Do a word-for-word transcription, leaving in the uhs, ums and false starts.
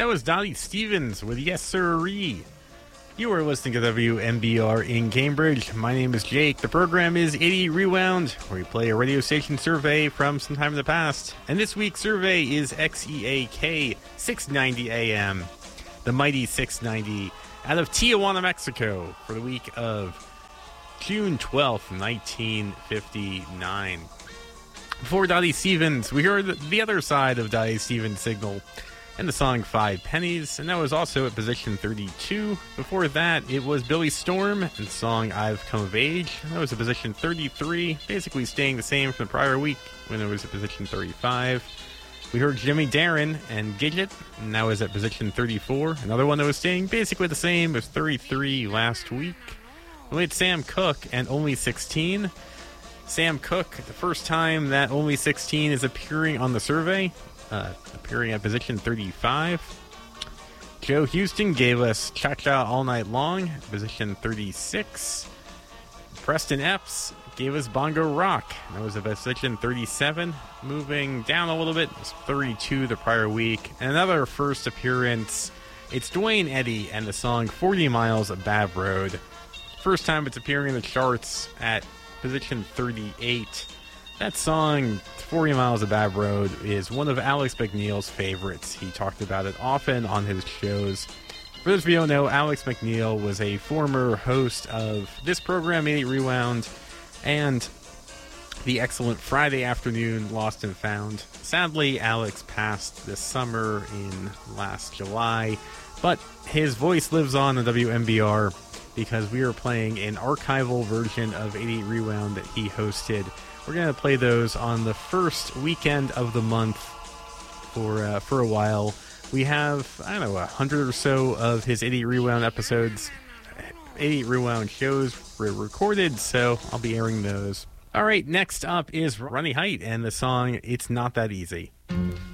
That was Dottie Stevens with Yes Sirree. You are listening to W M B R in Cambridge. My name is Jake. The program is eighty Rewound, where we play a radio station survey from some time in the past. And this week's survey is X E A K six ninety A M, the mighty six ninety, out of Tijuana, Mexico, for the week of June twelfth, nineteen fifty-nine. Before Dottie Stevens, we heard the other side of Dottie Stevens' signal and the song Five Pennies, and that was also at position thirty-two. Before that, it was Billy Storm and the song I've Come of Age. That was at position thirty-three, basically staying the same from the prior week when it was at position thirty-five. We heard Jimmy Darren and Gidget, and that was at position thirty-four. Another one that was staying basically the same as thirty-three last week. We had Sam Cooke and Only sixteen. Sam Cooke, the first time that Only sixteen is appearing on the survey, uh, appearing at position thirty-five. Joe Houston gave us Cha-Cha All Night Long, position thirty-six. Preston Epps gave us Bongo Rock, that was at position thirty-seven. Moving down a little bit, it was thirty-two the prior week. And another first appearance, it's Dwayne Eddy and the song forty miles of Bad Road. First time it's appearing in the charts at position thirty-eight. That song, forty miles of Bad Road, is one of Alex McNeil's favorites. He talked about it often on his shows. For those of you who don't know, Alex McNeil was a former host of this program, eighty Rewound, and the excellent Friday afternoon Lost and Found. Sadly, Alex passed this summer in last July, but his voice lives on in W M B R because we are playing an archival version of eighty Rewound that he hosted. We're going to play those on the first weekend of the month for uh, for a while. We have, I don't know, a hundred or so of his eighty Rewound episodes. eighty Rewound shows were recorded, so I'll be airing those. All right, next up is Ronnie Height and the song It's Not That Easy.